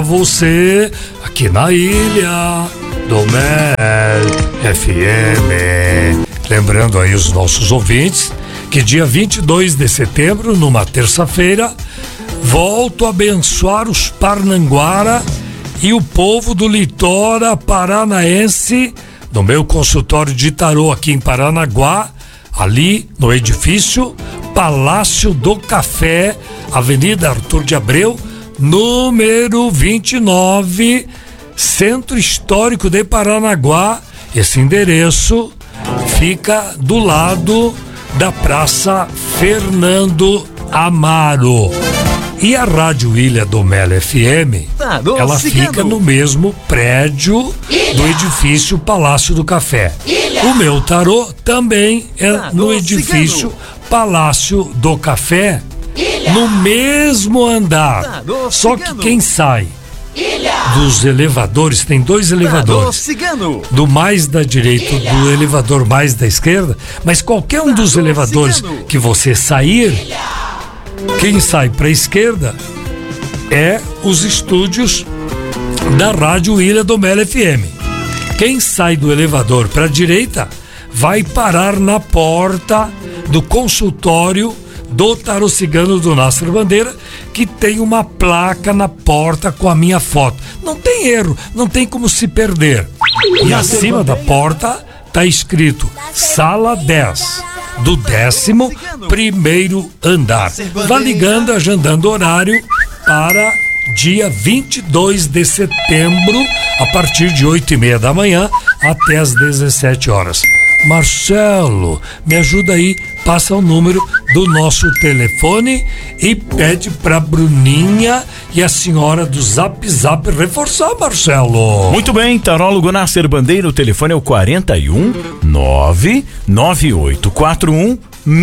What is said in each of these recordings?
Você aqui na Ilha do Mel FM. Lembrando aí os nossos ouvintes que dia 22 de setembro, numa terça-feira, volto a abençoar os Parnanguara e o povo do litoral paranaense no meu consultório de tarô aqui em Paranaguá, ali no edifício Palácio do Café, Avenida Arthur de Abreu, número 29, Centro Histórico de Paranaguá. Esse endereço fica do lado da Praça Fernando Amaro. E a Rádio Ilha do Mel FM, ela fica no mesmo prédio do edifício Palácio do Café. O meu tarô também é no edifício Palácio do Café, no mesmo andar. Só que quem sai dos elevadores, tem dois elevadores, do mais da direita, do elevador mais da esquerda, mas qualquer um dos elevadores que você sair, quem sai para a esquerda é os estúdios da Rádio Ilha do Mel FM. Quem sai do elevador para a direita vai parar na porta do consultório do Tarô Cigano do Nasser Bandeira, que tem uma placa na porta com a minha foto. Não tem erro, não tem como se perder. E acima da porta tá escrito Sala 10, do 11º andar. Vá ligando, agendando horário para dia 22 de setembro, a partir de 8:30 da manhã até as 17 horas. Marcelo, me ajuda aí, passa o número do nosso telefone e pede pra Bruninha e a senhora do Zap Zap reforçar, Marcelo. Muito bem, tarólogo Nasser Bandeira, o telefone é o 41 99841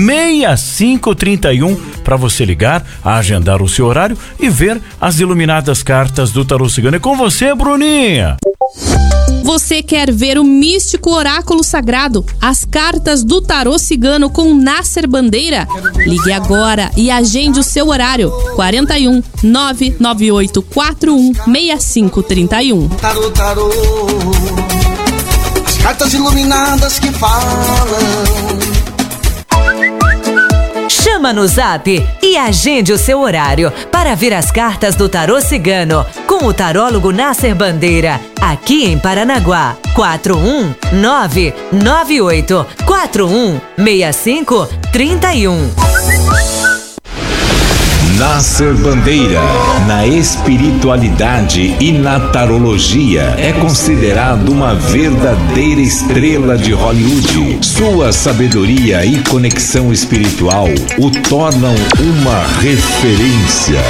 6531 para você ligar, agendar o seu horário e ver as iluminadas cartas do Tarô Cigano. É com você, Bruninha. Você quer ver o místico oráculo sagrado, as cartas do Tarô Cigano com Nasser Bandeira? Ligue agora e agende o seu horário. 41 99841 6531. Tarô, as cartas iluminadas que falam. Chama no Zap e agende o seu horário para ver as cartas do Tarô Cigano com o tarólogo Nasser Bandeira, aqui em Paranaguá. 41984416531. Nasser Bandeira, na espiritualidade e na tarologia, é considerado uma verdadeira estrela de Hollywood. Sua sabedoria e conexão espiritual o tornam uma referência.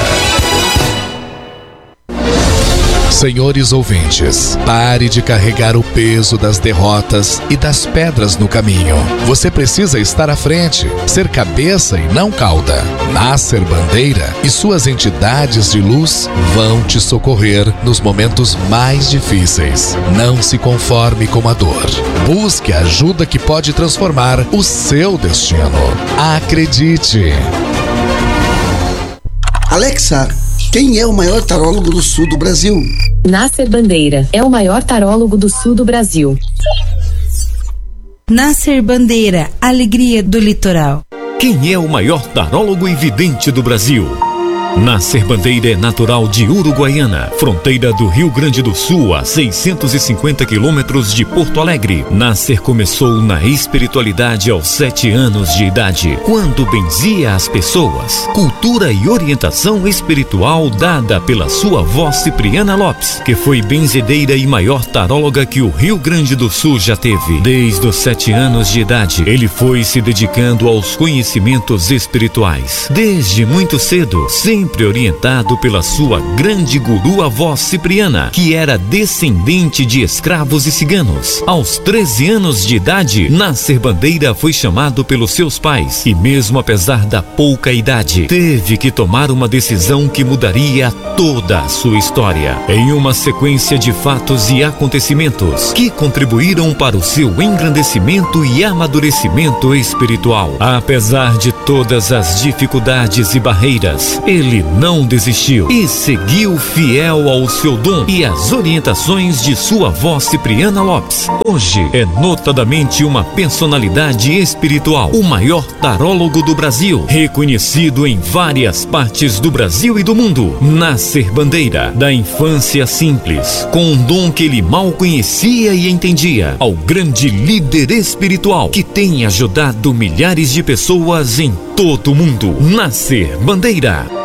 Senhores ouvintes, pare de carregar o peso das derrotas e das pedras no caminho. Você precisa estar à frente, ser cabeça e não cauda. Nasser Bandeira e suas entidades de luz vão te socorrer nos momentos mais difíceis. Não se conforme com a dor. Busque a ajuda que pode transformar o seu destino. Acredite. Alexa, quem é o maior tarólogo do sul do Brasil? Nasser Bandeira é o maior tarólogo do sul do Brasil. Nasser Bandeira, alegria do litoral. Quem é o maior tarólogo e vidente do Brasil? Nasser Bandeira é natural de Uruguaiana, fronteira do Rio Grande do Sul, a 650 quilômetros de Porto Alegre. Nasser começou na espiritualidade aos 7 anos de idade, quando benzia as pessoas. Cultura e orientação espiritual dada pela sua avó Cipriana Lopes, que foi benzedeira e maior taróloga que o Rio Grande do Sul já teve. Desde os 7 anos de idade, ele foi se dedicando aos conhecimentos espirituais. Desde muito cedo, sempre orientado pela sua grande guru avó Cipriana, que era descendente de escravos e ciganos. Aos 13 anos de idade, Nasser Bandeira foi chamado pelos seus pais e, mesmo apesar da pouca idade, teve que tomar uma decisão que mudaria toda a sua história. Em uma sequência de fatos e acontecimentos que contribuíram para o seu engrandecimento e amadurecimento espiritual. Apesar de todas as dificuldades e barreiras, ele ele não desistiu e seguiu fiel ao seu dom e às orientações de sua avó Cipriana Lopes. Hoje é notadamente uma personalidade espiritual, o maior tarólogo do Brasil, reconhecido em várias partes do Brasil e do mundo. Nascer Bandeira, da infância simples, com um dom que ele mal conhecia e entendia, ao grande líder espiritual que tem ajudado milhares de pessoas em todo o mundo. Nascer Bandeira.